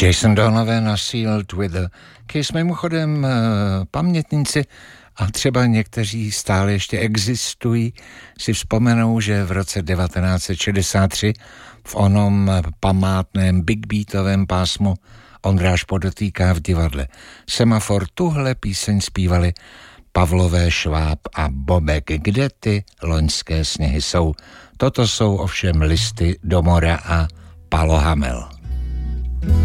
Jason Donovan a Sealed with a Kiss. Mimochodem pamětníci a třeba někteří stále ještě existují, si vzpomenou, že v roce 1963 v onom památném big beatovém pásmu Ondráš Podotýká v divadle Semafor tuhle píseň zpívali Pavlové, Šváb a Bobek. Kde ty loňské sněhy jsou? Toto jsou ovšem Listy do mora a Palo Hamel.